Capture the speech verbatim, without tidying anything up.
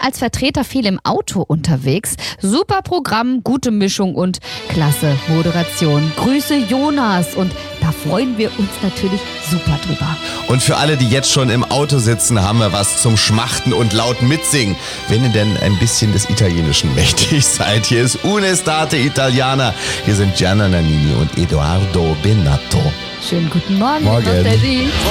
als Vertreter viel im Auto unterwegs. Super Programm, gute Mischung und klasse Moderation. Grüße Jonas und da freuen wir uns natürlich super drüber. Und für alle, die jetzt schon im Auto sitzen, haben wir was zum Schmachten und laut mitsingen. Wenn ihr denn ein bisschen des Italienischen mächtig seid. Hier ist Un'estate Italiana. Hier sind Gianna Nannini und Edoardo Bennato. Schönen guten Morgen. Morgen.